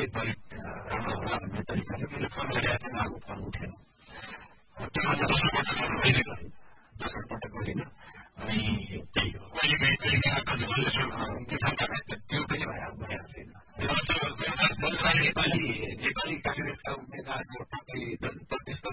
बढी राम्रो होला भन्ने तरिकाले मैले फर्मुला चाहिँ लागू फल उठेन। त्योभन्दा दोस्रो पटक मैले गरेँ, दोस्रो पटक गरिनँ। अनि त्यही हो, कहिले आकाश त्यो पनि भइहाल्छ छैन। नेपाली काङ्ग्रेसका उम्मेदवारहरू